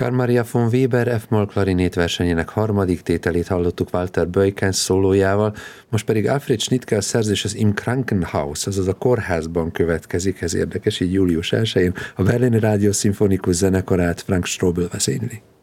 Carl Maria von Weber F-moll klarinét versenyének harmadik tételét hallottuk Walter Beukens szólójával, most pedig Alfred Schnittke a szerzés az Im Krankenhaus, azaz a kórházban következik, ez érdekes, így július 1-én a Berlini Rádió Szimfonikus zenekarát Frank Strobel vezényli.